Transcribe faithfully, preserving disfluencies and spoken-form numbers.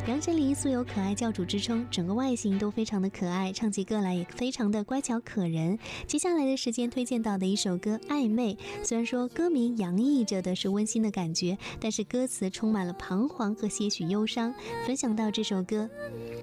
杨丞琳素有可爱教主之称，整个外形都非常的可爱，唱起歌来也非常的乖巧可人。接下来的时间推荐到的一首歌《暧昧》，虽然说歌名洋溢着的是温馨的感觉，但是歌词充满了彷徨和些许忧伤。分享到这首歌。